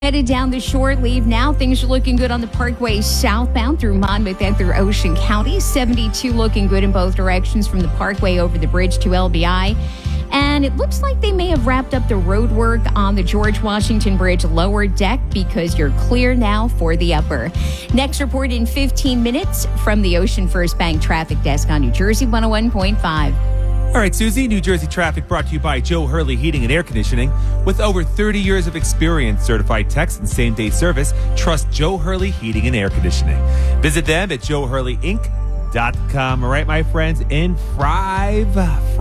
Headed down the shore, leave now. Things are looking good on the Parkway southbound through Monmouth and through Ocean County. 72 looking good in both directions from the Parkway over the bridge to LBI. And it looks like they may have wrapped up the road work on the George Washington Bridge lower deck because you're clear now for the upper. Next report in 15 minutes from the Ocean First Bank Traffic Desk on New Jersey 101.5. All right, Susie, New Jersey traffic brought to you by Joe Hurley Heating and Air Conditioning. With over 30 years of experience, certified techs, and same-day service, trust Joe Hurley Heating and Air Conditioning. Visit them at joehurleyinc.com. All right, my friends, in five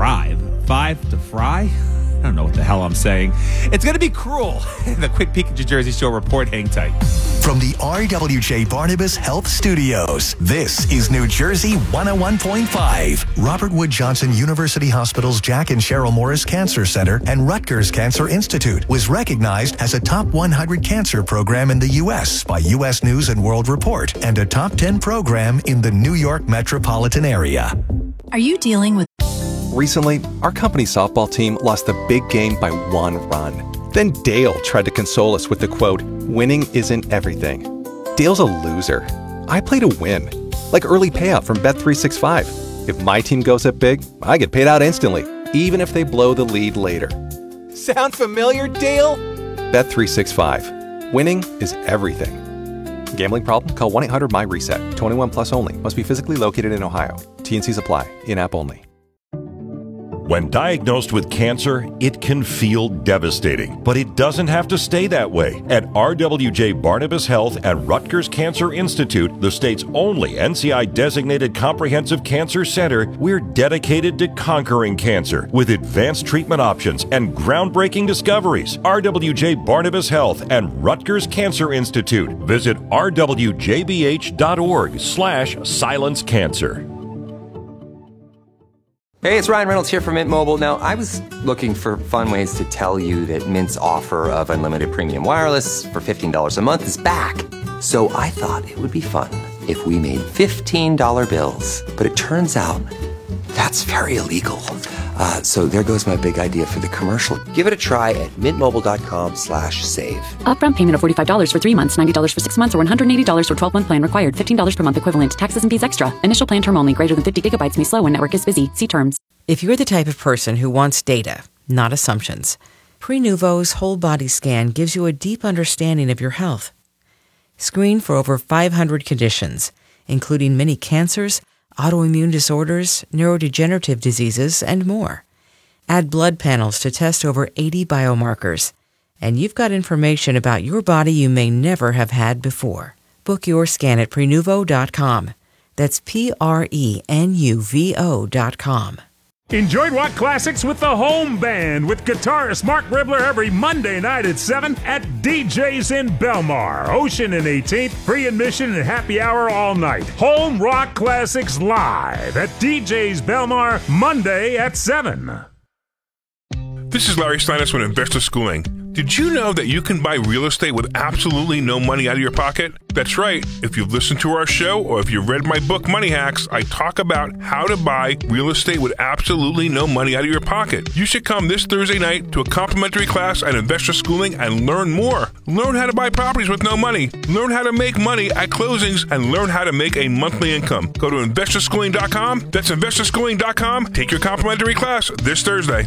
to fry? I don't know what the hell I'm saying. It's going to be cruel. The Quick Peek at New Jersey Show report. Hang tight. From the RWJ Barnabas Health Studios, this is New Jersey 101.5. Robert Wood Johnson University Hospital's Jack and Cheryl Morris Cancer Center and Rutgers Cancer Institute was recognized as a top 100 cancer program in the U.S. by U.S. News and World Report and a top 10 program in the New York metropolitan area. Are you dealing with... Recently, our company softball team lost the big game by 1 run. Then Dale tried to console us with the quote, "Winning isn't everything." Dale's a loser. I play to win, like early payout from Bet365. If my team goes up big, I get paid out instantly, even if they blow the lead later. Sound familiar, Dale? Bet365. Winning is everything. Gambling problem? Call 1-800-MY-RESET. 21 plus only. Must be physically located in Ohio. T&Cs apply. In-app only. When diagnosed with cancer, it can feel devastating, but it doesn't have to stay that way. At RWJ Barnabas Health and Rutgers Cancer Institute, the state's only NCI-designated comprehensive cancer center, we're dedicated to conquering cancer with advanced treatment options and groundbreaking discoveries. RWJ Barnabas Health and Rutgers Cancer Institute. Visit rwjbh.org/silencecancer. Hey, it's Ryan Reynolds here from Mint Mobile. Now, I was looking for fun ways to tell you that Mint's offer of unlimited premium wireless for $15 a month is back. So I thought it would be fun if we made $15 bills. But it turns out that's very illegal. So there goes my big idea for the commercial. Give it a try at mintmobile.com/save. Upfront payment of $45 for 3 months, $90 for 6 months, or $180 for 12-month plan required. $15 per month equivalent. Taxes and fees extra. Initial plan term only. Greater than 50 gigabytes may slow when network is busy. See terms. If you're the type of person who wants data, not assumptions, Prenuvo's whole body scan gives you a deep understanding of your health. Screen for over 500 conditions, including many cancers, autoimmune disorders, neurodegenerative diseases, and more. Add blood panels to test over 80 biomarkers. And you've got information about your body you may never have had before. Book your scan at Prenuvo.com. That's Prenuvo.com. Enjoy Rock Classics with the Home Band with guitarist Mark Ribler every Monday night at 7 at DJ's in Belmar. Ocean and 18th, free admission and happy hour all night. Home Rock Classics live at DJ's Belmar, Monday at 7. This is Larry Steinitz with Investor Schooling. Did you know that you can buy real estate with absolutely no money out of your pocket? That's right. If you've listened to our show or if you've read my book, Money Hacks, I talk about how to buy real estate with absolutely no money out of your pocket. You should come this Thursday night to a complimentary class at Investor Schooling and learn more. Learn how to buy properties with no money. Learn how to make money at closings and learn how to make a monthly income. Go to investorschooling.com. That's investorschooling.com. Take your complimentary class this Thursday.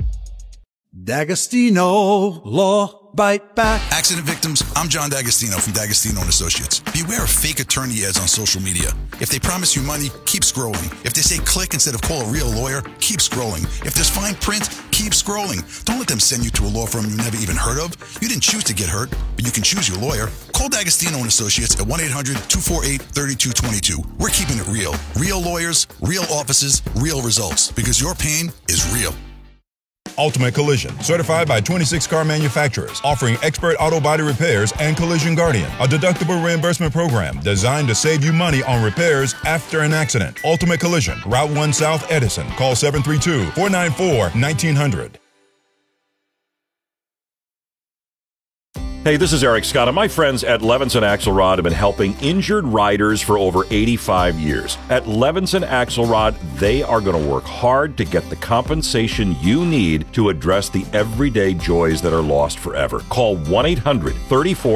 D'Agostino Law Bite Back. Accident victims, I'm John D'Agostino from D'Agostino & Associates. Beware of fake attorney ads on social media. If they promise you money, keep scrolling. If they say click instead of call a real lawyer, keep scrolling. If there's fine print, keep scrolling. Don't let them send you to a law firm you never even heard of. You didn't choose to get hurt, but you can choose your lawyer. Call D'Agostino & Associates at 1-800-248-3222. We're keeping it real. Real lawyers, real offices, real results. Because your pain is real. Ultimate Collision, certified by 26 car manufacturers, offering expert auto body repairs and Collision Guardian, a deductible reimbursement program designed to save you money on repairs after an accident. Ultimate Collision, Route 1 South, Edison. Call 732-494-1900. Hey, this is Eric Scott, and my friends at Levinson Axelrod have been helping injured riders for over 85 years. At Levinson Axelrod, they are going to work hard to get the compensation you need to address the everyday joys that are lost forever. Call 1-800-34